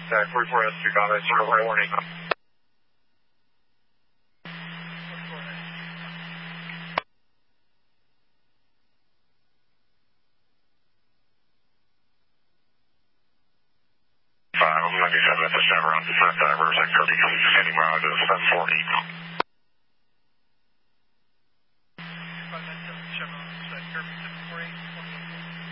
44S2, combat, 0 warning. 97 at the Chevron, descent divers, activity, standing by to 740.